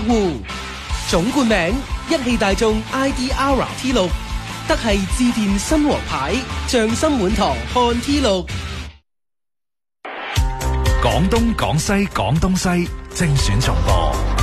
戶。總冠名一汽大眾 IDR T6， 德系致電新王牌，匠心滿堂看 T6。 廣東廣西廣東西精選重播。